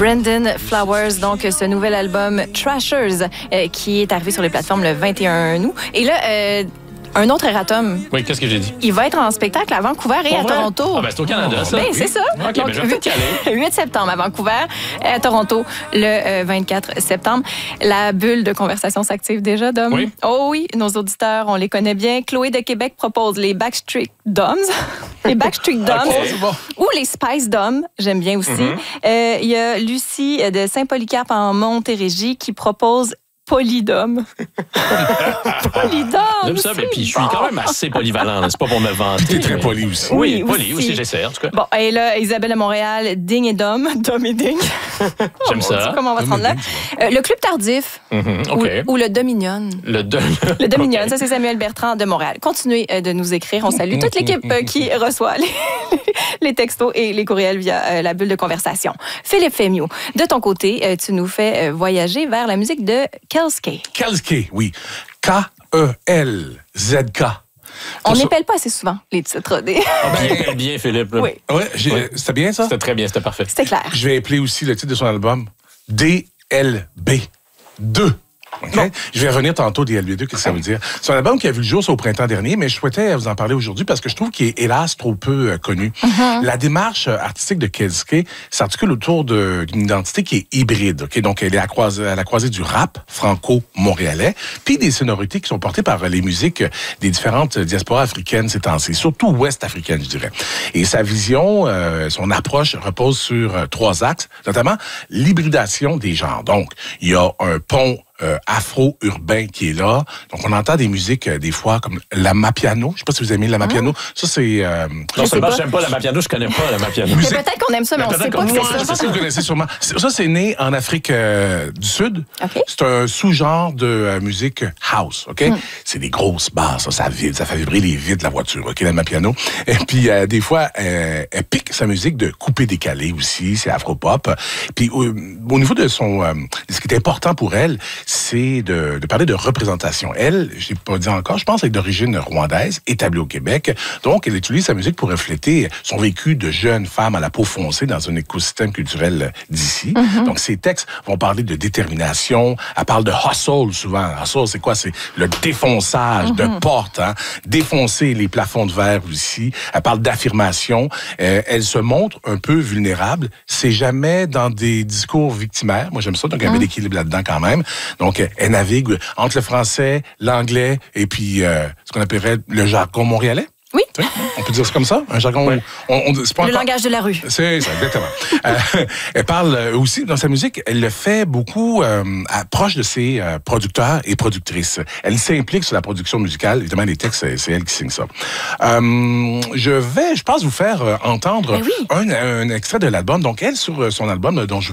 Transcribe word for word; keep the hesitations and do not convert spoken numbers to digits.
Brandon Flowers, donc ce nouvel album Trashers euh, qui est arrivé sur les plateformes le vingt et un août. Et là, euh, un autre erratum. Oui, qu'est-ce que j'ai dit? Il va être en spectacle à Vancouver et Pour à vrai? Toronto. Ah ben c'est au Canada, ça. Ben, c'est ça. OK, donc, ben, je vais peut-être y aller. huit septembre à Vancouver et à Toronto le euh, vingt-quatre septembre. La bulle de conversation s'active déjà, Dom. Oui. Oh oui, nos auditeurs, on les connaît bien. Chloé de Québec propose les Backstreet Doms. les Backstreet Doms. Okay. Ou les Spice Doms, j'aime bien aussi. Il mm-hmm. euh, y a Lucie de Saint-Polycarpe en Montérégie qui propose Polydome. Polydome. J'aime ça, mais puis je suis quand même assez polyvalent. Là. C'est pas pour me vanter. T'es très mais... poli aussi. Oui, oui poli aussi, j'essaie en tout cas. Bon, et là, Isabelle de Montréal, Ding et Dom. Dom et Ding. J'aime oh, ça. Comment on va se rendre là? Euh, le Club Tardif. Mm-hmm, okay. ou, ou le Dominion. Le, de... le Dominion, okay. Ça c'est Samuel Bertrand de Montréal. Continuez euh, de nous écrire. On salue toute l'équipe euh, qui reçoit les, les textos et les courriels via euh, la bulle de conversation. Philippe Fémiot, de ton côté, euh, tu nous fais euh, voyager vers la musique de Kelske. Kelske, oui. K E L Z K. On n'épelle pas assez souvent les titres des... Ah ben, bien, bien, Philippe. Là. Oui. Ouais, oui. C'était bien, ça? C'était très bien, c'était parfait. C'était clair. Je vais appeler aussi le titre de son album D L B deux. Okay? Bon. Je vais revenir tantôt D L B deux, qu'est-ce que ça veut dire? C'est un album qui a vu le jour, c'est au printemps dernier, mais je souhaitais vous en parler aujourd'hui parce que je trouve qu'il est, hélas, trop peu euh, connu. Mm-hmm. La démarche artistique de Kelske s'articule autour de, d'une identité qui est hybride. Okay? Donc, elle est à, croisée, à la croisée du rap franco-montréalais, puis des sonorités qui sont portées par les musiques des différentes diasporas africaines ces temps-ci, surtout ouest-africaines, je dirais. Et sa vision, euh, son approche repose sur euh, trois axes, notamment l'hybridation des genres. Donc, il y a un pont Euh, afro-urbain qui est là. Donc, on entend des musiques, euh, des fois, comme la Mapiano. Je sais pas si vous aimez la Mapiano. Mmh. Ça, c'est... Euh, non seulement j'aime pas la Mapiano, je connais pas la Mapiano. Mais peut-être qu'on aime ça, mais, mais on sait pas que c'est ça. C'est ça que vous connaissez sûrement. Ça, c'est né en Afrique euh, du Sud. Okay. C'est un sous-genre de euh, musique house, OK? Mmh. C'est des grosses basses, ça, ça vibre, ça fait vibrer les vitres de la voiture, OK, la Mapiano. Et puis, euh, des fois, euh, elle pique sa musique de coupé-décalé aussi, c'est afro-pop. Puis, euh, au niveau de son... Euh, ce qui est important pour elle, c'est de, de parler de représentation. Elle, je l'ai pas dit encore, je pense, elle est d'origine rwandaise, établie au Québec. Donc, elle utilise sa musique pour refléter son vécu de jeune femme à la peau foncée dans un écosystème culturel d'ici. Mm-hmm. Donc, ses textes vont parler de détermination. Elle parle de hustle souvent. Hustle, c'est quoi? C'est le défonçage mm-hmm. de portes, hein? Défoncer les plafonds de verre aussi. Elle parle d'affirmation. Euh, elle se montre un peu vulnérable. C'est jamais dans des discours victimaires. Moi, j'aime ça. Donc, il y avait mm-hmm. l'équilibre là-dedans quand même. Donc, elle navigue entre le français, l'anglais et puis euh, ce qu'on appellerait le jargon montréalais. Oui. Tu sais, on peut dire ça comme ça, un jargon. Ouais. On, on, c'est pas le encore... langage de la rue. C'est ça, exactement. euh, elle parle aussi, dans sa musique, elle le fait beaucoup euh, proche de ses euh, producteurs et productrices. Elle s'implique sur la production musicale. Évidemment, les textes, c'est, c'est elle qui signe ça. Euh, je vais, je pense, vous faire entendre oui. un, un extrait de l'album. Donc, elle, sur son album, dont je